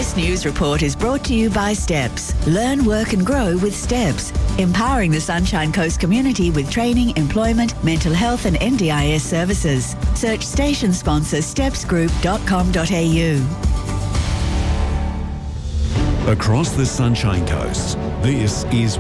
This news report is brought to you by Steps. Learn, work and grow with Steps. Empowering the Sunshine Coast community with training, employment, mental health and NDIS services. Search station sponsor stepsgroup.com.au. Across the Sunshine Coast, this is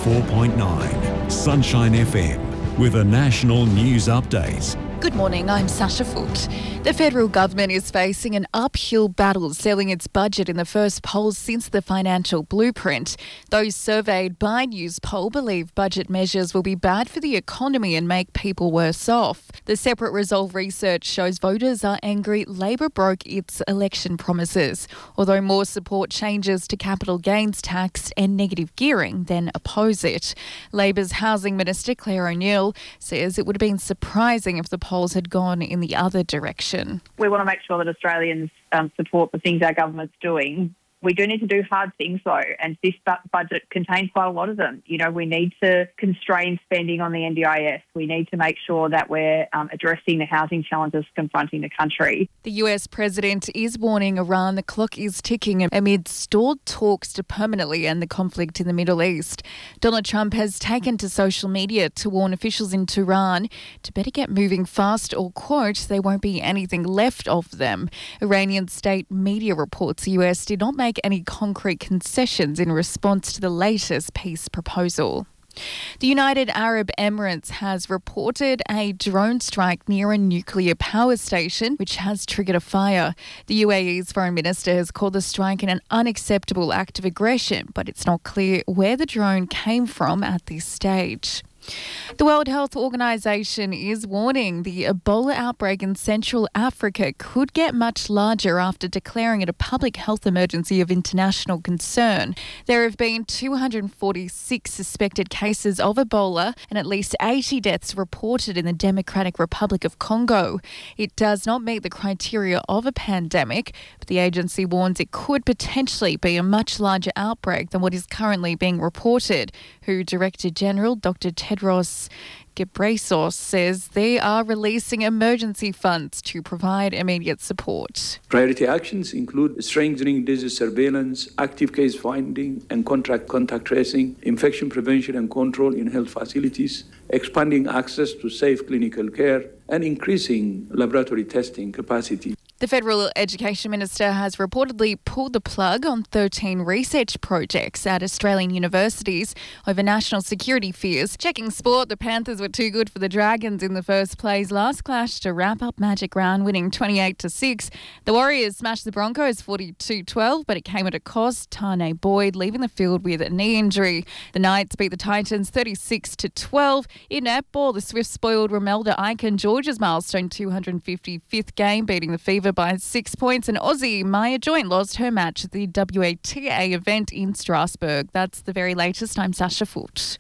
104.9 Sunshine FM with a national news update. Good morning, I'm Sasha Foote. The federal government is facing an uphill battle selling its budget in the first polls since the financial blueprint. Those surveyed by Newspoll believe budget measures will be bad for the economy and make people worse off. The Separate Resolve research shows voters are angry Labor broke its election promises, although more support changes to capital gains tax and negative gearing than oppose it. Labor's Housing Minister Claire O'Neil says it would have been surprising if the polls had gone in the other direction. We want to make sure that Australians support the things our government's doing. We do need to do hard things though, and this budget contains quite a lot of them. You know, we need to constrain spending on the NDIS. We need to make sure that we're addressing the housing challenges confronting the country. The US president is warning Iran the clock is ticking amid stalled talks to permanently end the conflict in the Middle East. Donald Trump has taken to social media to warn officials in Tehran to better get moving fast or, quote, there won't be anything left of them. Iranian state media reports the US did not make any concrete concessions in response to the latest peace proposal. The United Arab Emirates has reported a drone strike near a nuclear power station, which has triggered a fire. The UAE's foreign minister has called the strike an unacceptable act of aggression, but it's not clear where the drone came from at this stage. The World Health Organization is warning the Ebola outbreak in Central Africa could get much larger after declaring it a public health emergency of international concern. There have been 246 suspected cases of Ebola and at least 80 deaths reported in the Democratic Republic of Congo. It does not meet the criteria of a pandemic, but the agency warns it could potentially be a much larger outbreak than what is currently being reported. WHO Director General Dr. Tedros Ghebreyesus says they are releasing emergency funds to provide immediate support. Priority actions include strengthening disease surveillance, active case finding and contact tracing, infection prevention and control in health facilities, expanding access to safe clinical care, and increasing laboratory testing capacity. The Federal Education Minister has reportedly pulled the plug on 13 research projects at Australian universities over national security fears. Checking sport, the Panthers were too good for the Dragons in the first play's last clash to wrap up Magic Round, winning 28-6. The Warriors smashed the Broncos 42-12, but it came at a cost. Tane Boyd leaving the field with a knee injury. The Knights beat the Titans 36-12. In netball, the Swifts spoiled Romelda Icon, Georgia's milestone 255th game, beating the Fever by 6 points, and Aussie Maya Joint lost her match at the WATA event in Strasbourg. That's the very latest. I'm Sasha Foote.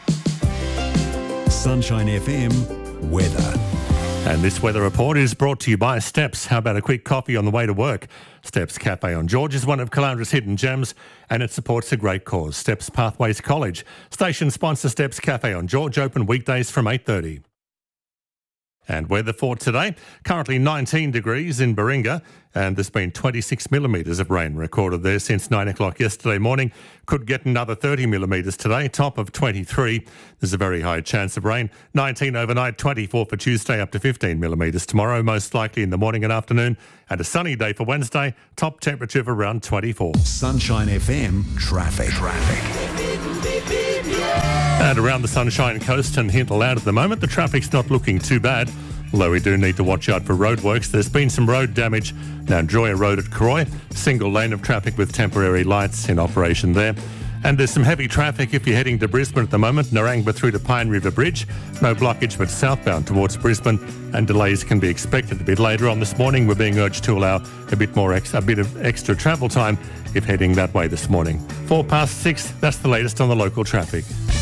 Sunshine FM weather. And this weather report is brought to you by Steps. How about a quick coffee on the way to work? Steps Cafe on George is one of Calandra's hidden gems and it supports a great cause. Steps Pathways College. Station sponsor Steps Cafe on George, open weekdays from 8:30. And weather for today, currently 19 degrees in Baringa, and there's been 26 millimetres of rain recorded there since 9 o'clock yesterday morning. Could get another 30 millimetres today, top of 23. There's a very high chance of rain. 19 overnight, 24 for Tuesday, up to 15 millimetres tomorrow, most likely in the morning and afternoon. And a sunny day for Wednesday, top temperature of around 24. Sunshine FM traffic. And around the Sunshine Coast and Hinterland at the moment, the traffic's not looking too bad, although we do need to watch out for roadworks. There's been some road damage down Joya Road at Croy, single lane of traffic with temporary lights in operation there. And there's some heavy traffic if you're heading to Brisbane at the moment, Narangba through to Pine River Bridge. No blockage but southbound towards Brisbane, and delays can be expected a bit later on this morning. We're being urged to allow a bit of extra travel time if heading that way this morning. 6:04, that's the latest on the local traffic.